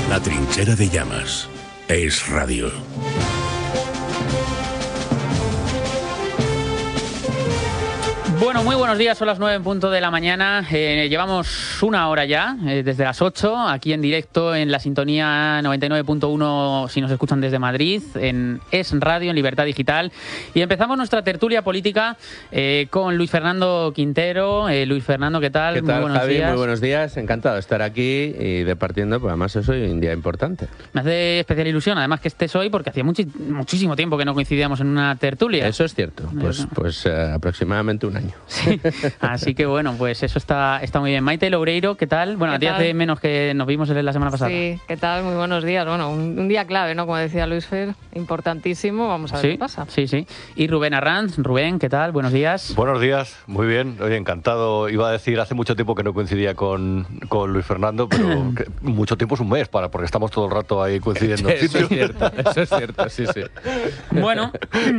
La trinchera de llamas. Es radio. Bueno, muy buenos días, son las 9 en punto de la mañana. Llevamos una hora ya, desde las 8, aquí en directo en la sintonía 99.1 si nos escuchan desde Madrid, en Es Radio, en Libertad Digital. Y empezamos nuestra tertulia política con Luis Fernando Quintero. Luis Fernando, ¿qué tal? ¿Qué tal, muy buenos Javi? días. Muy buenos días, encantado de estar aquí y departiendo, pues además es hoy un día importante. Me hace especial ilusión, además que estés hoy, porque hacía muchísimo tiempo que no coincidíamos en una tertulia. Eso es cierto, pues aproximadamente un año. Sí, así que bueno, pues eso está muy bien. Maite Loureiro, ¿qué tal? Bueno, a ti hace menos que nos vimos la semana pasada. Sí, ¿qué tal? Muy buenos días. Bueno, un día clave, ¿no? Como decía Luis Fer, importantísimo. Vamos a ver qué pasa. Sí. Y Rubén Arranz. Rubén, ¿qué tal? Buenos días. Buenos días, muy bien. Oye, encantado. Iba a decir, hace mucho tiempo que no coincidía con Luis Fernando, pero mucho tiempo es un mes, porque estamos todo el rato ahí coincidiendo. Eso es cierto, sí. Bueno,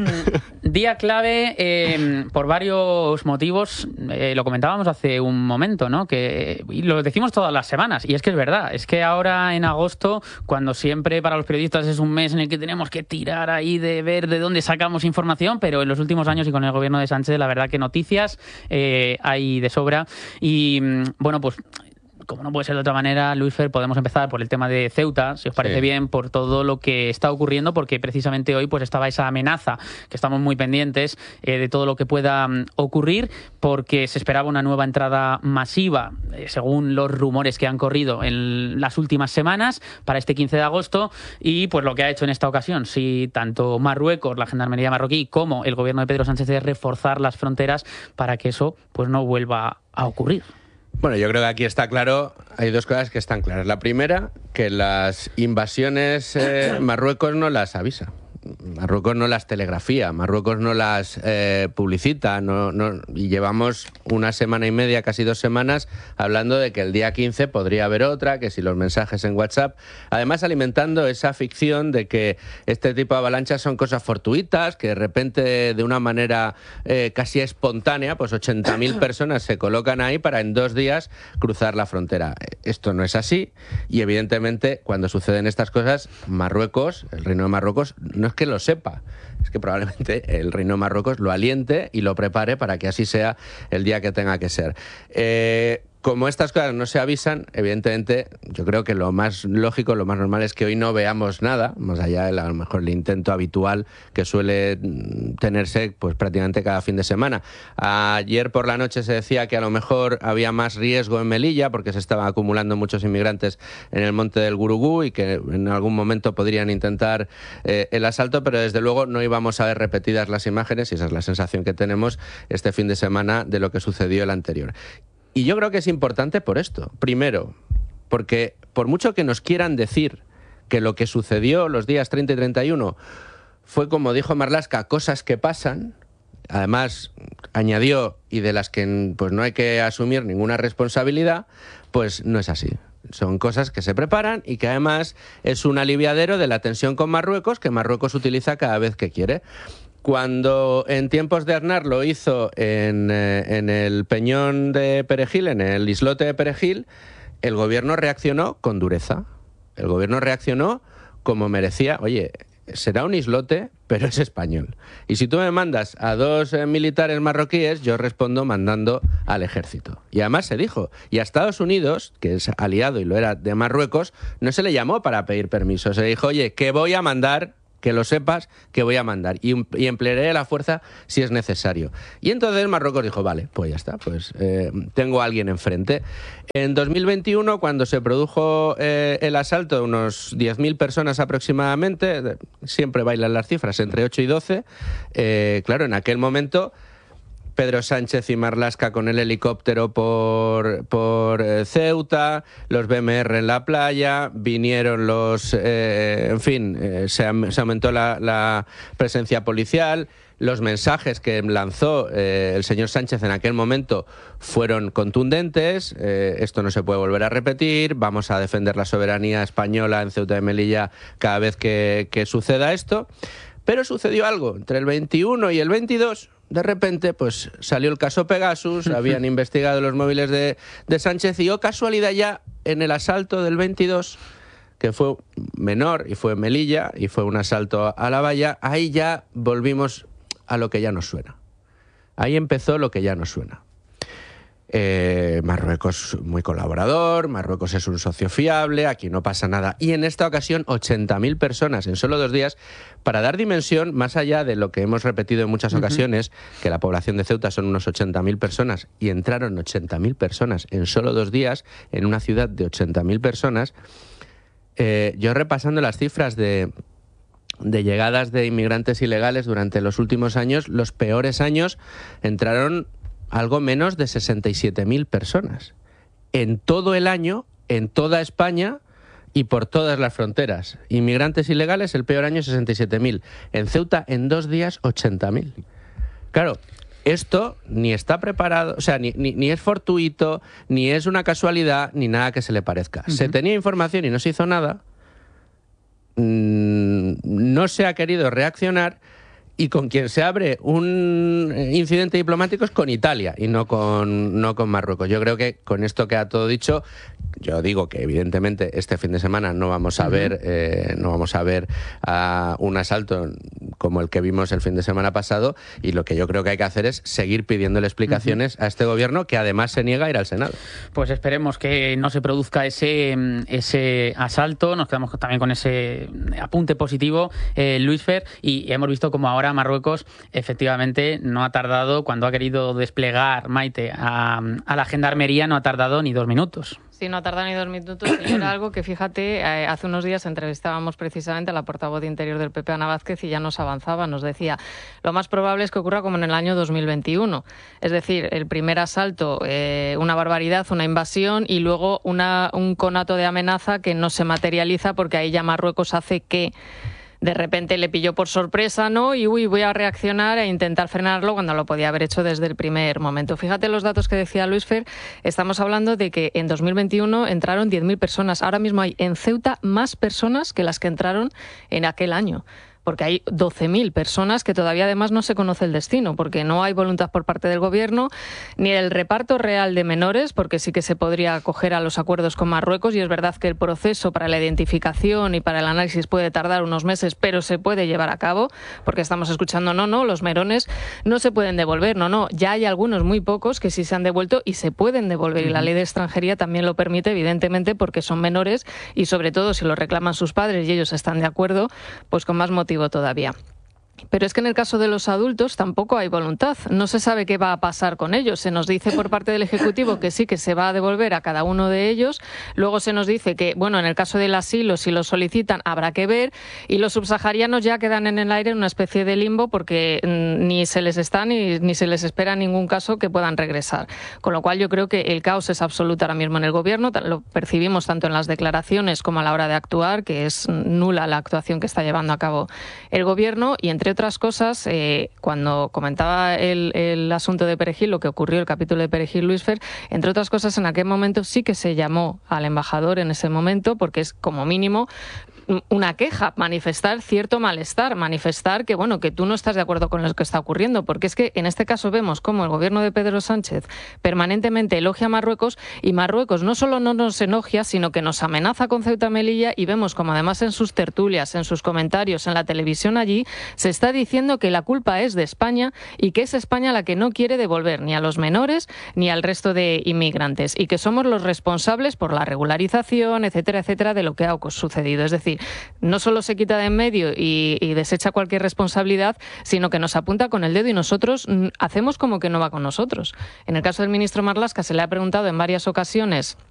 día clave por varios motivos. Lo comentábamos hace un momento, ¿no? Y lo decimos todas las semanas, y es que es verdad. Es que ahora en agosto, cuando siempre para los periodistas es un mes en el que tenemos que tirar ahí de ver de dónde sacamos información, pero en los últimos años y con el gobierno de Sánchez, la verdad que noticias hay de sobra. Y bueno, pues como no puede ser de otra manera, Luis Fer, podemos empezar por el tema de Ceuta, si os parece bien, por todo lo que está ocurriendo, porque precisamente hoy pues estaba esa amenaza, que estamos muy pendientes de todo lo que pueda ocurrir, porque se esperaba una nueva entrada masiva, según los rumores que han corrido en las últimas semanas, para este 15 de agosto, y pues lo que ha hecho en esta ocasión, sí, tanto Marruecos, la Gendarmería marroquí, como el gobierno de Pedro Sánchez, es reforzar las fronteras para que eso pues no vuelva a ocurrir. Bueno, yo creo que aquí está claro, hay dos cosas que están claras. La primera, que las invasiones Marruecos no las avisa. Marruecos no las telegrafía, Marruecos no las publicita, y llevamos una semana y media, casi 2 semanas, hablando de que el día 15 podría haber otra, que si los mensajes en WhatsApp, además alimentando esa ficción de que este tipo de avalanchas son cosas fortuitas, que de repente, de una manera casi espontánea, pues 80.000 personas se colocan ahí para en 2 días cruzar la frontera. Esto no es así, y evidentemente cuando suceden estas cosas, Marruecos, el Reino de Marruecos, no es que lo sepa, es que probablemente el Reino de Marruecos lo aliente y lo prepare para que así sea el día que tenga que ser. Como estas cosas no se avisan, evidentemente yo creo que lo más lógico, lo más normal es que hoy no veamos nada, más allá de a lo mejor el intento habitual que suele tenerse pues prácticamente cada fin de semana. Ayer por la noche se decía que a lo mejor había más riesgo en Melilla porque se estaban acumulando muchos inmigrantes en el monte del Gurugú y que en algún momento podrían intentar el asalto, pero desde luego no íbamos a ver repetidas las imágenes, y esa es la sensación que tenemos este fin de semana de lo que sucedió el anterior. Y yo creo que es importante por esto. Primero, porque por mucho que nos quieran decir que lo que sucedió los días 30 y 31 fue, como dijo Marlaska, cosas que pasan, además añadió, y de las que pues no hay que asumir ninguna responsabilidad, pues no es así. Son cosas que se preparan y que además es un aliviadero de la tensión con Marruecos, que Marruecos utiliza cada vez que quiere. Cuando en tiempos de Aznar lo hizo en el Peñón de Perejil, en el islote de Perejil, el gobierno reaccionó con dureza. El gobierno reaccionó como merecía. Oye, será un islote, pero es español. Y si tú me mandas a 2 militares marroquíes, yo respondo mandando al ejército. Y además se dijo, y a Estados Unidos, que es aliado y lo era de Marruecos, no se le llamó para pedir permiso. Se dijo, oye, que voy a mandar, que lo sepas, que voy a mandar y emplearé la fuerza si es necesario. Y entonces Marruecos dijo, vale, pues ya está, pues tengo a alguien enfrente. En 2021, cuando se produjo el asalto de unos 10.000 personas aproximadamente, siempre bailan las cifras, entre 8 y 12, claro, en aquel momento Pedro Sánchez y Marlaska con el helicóptero por Ceuta, los BMR en la playa, vinieron los... se aumentó la presencia policial. Los mensajes que lanzó el señor Sánchez en aquel momento fueron contundentes. Esto no se puede volver a repetir. Vamos a defender la soberanía española en Ceuta y Melilla cada vez que suceda esto. Pero sucedió algo. Entre el 21 y el 22, de repente, pues salió el caso Pegasus, habían investigado los móviles de Sánchez y, oh casualidad, ya en el asalto del 22 que fue menor y fue en Melilla y fue un asalto a la valla, ahí ya volvimos a lo que ya nos suena. Ahí empezó lo que ya nos suena. Marruecos muy colaborador, Marruecos es un socio fiable, aquí no pasa nada. Y en esta ocasión 80.000 personas en solo 2 días, para dar dimensión, más allá de lo que hemos repetido en muchas ocasiones, que la población de Ceuta son unos 80.000 personas, y entraron 80.000 personas en solo 2 días, en una ciudad de 80.000 personas. Yo repasando las cifras de llegadas de inmigrantes ilegales durante los últimos años, los peores años entraron algo menos de 67.000 personas. En todo el año, en toda España y por todas las fronteras. Inmigrantes ilegales, el peor año 67.000. En Ceuta, en 2 días, 80.000. Claro, esto ni está preparado, o sea, ni es fortuito, ni es una casualidad, ni nada que se le parezca. Se tenía información y no se hizo nada. No se ha querido reaccionar. Y con quien se abre un incidente diplomático es con Italia y no con Marruecos. Yo creo que con esto queda todo dicho. Yo digo que evidentemente este fin de semana no vamos a ver un asalto como el que vimos el fin de semana pasado, y lo que yo creo que hay que hacer es seguir pidiéndole explicaciones a este gobierno, que además se niega a ir al Senado. Pues esperemos que no se produzca ese asalto. Nos quedamos también con ese apunte positivo, Luis Fer, y hemos visto como ahora Marruecos efectivamente no ha tardado, cuando ha querido desplegar, Maite, a la gendarmería, no ha tardado ni 2 minutos. Sí, no ha tardado ni 2 minutos. Y era algo que, fíjate, hace unos días entrevistábamos precisamente a la portavoz de Interior del PP, Ana Vázquez, y ya nos avanzaba, nos decía, lo más probable es que ocurra como en el año 2021. Es decir, el primer asalto, una barbaridad, una invasión, y luego un conato de amenaza que no se materializa porque ahí ya Marruecos hace que de repente le pilló por sorpresa, ¿no? Y voy a reaccionar e intentar frenarlo cuando lo podía haber hecho desde el primer momento. Fíjate los datos que decía Luis Fer. Estamos hablando de que en 2021 entraron 10.000 personas. Ahora mismo hay en Ceuta más personas que las que entraron en aquel año, porque hay 12.000 personas que todavía además no se conoce el destino, porque no hay voluntad por parte del gobierno, ni el reparto real de menores, porque sí que se podría acoger a los acuerdos con Marruecos, y es verdad que el proceso para la identificación y para el análisis puede tardar unos meses, pero se puede llevar a cabo, porque estamos escuchando, no, los menores no se pueden devolver, no, ya hay algunos muy pocos que sí se han devuelto y se pueden devolver, y la ley de extranjería también lo permite, evidentemente, porque son menores, y sobre todo si lo reclaman sus padres y ellos están de acuerdo, pues con más motivo todavía. Pero es que en el caso de los adultos tampoco hay voluntad. No se sabe qué va a pasar con ellos. Se nos dice por parte del Ejecutivo que sí, que se va a devolver a cada uno de ellos. Luego se nos dice que, bueno, en el caso del asilo, si lo solicitan, habrá que ver. Y los subsaharianos ya quedan en el aire en una especie de limbo, porque ni se les está ni se les espera en ningún caso que puedan regresar. Con lo cual yo creo que el caos es absoluto ahora mismo en el Gobierno. Lo percibimos tanto en las declaraciones como a la hora de actuar, que es nula la actuación que está llevando a cabo el Gobierno. Y entre otras cosas, cuando comentaba el asunto de Perejil, lo que ocurrió, el capítulo de Perejil, Luis Fer, entre otras cosas, en aquel momento sí que se llamó al embajador en ese momento, porque es como mínimo una queja, manifestar cierto malestar, manifestar que, bueno, que tú no estás de acuerdo con lo que está ocurriendo, porque es que en este caso vemos cómo el gobierno de Pedro Sánchez permanentemente elogia a Marruecos, y Marruecos no solo no nos elogia, sino que nos amenaza con Ceuta y Melilla, y vemos como además en sus tertulias, en sus comentarios, en la televisión allí, se está diciendo que la culpa es de España y que es España la que no quiere devolver ni a los menores ni al resto de inmigrantes, y que somos los responsables por la regularización, etcétera, etcétera, de lo que ha sucedido. Es decir, no solo se quita de en medio y desecha cualquier responsabilidad, sino que nos apunta con el dedo y nosotros hacemos como que no va con nosotros. En el caso del ministro Marlaska se le ha preguntado en varias ocasiones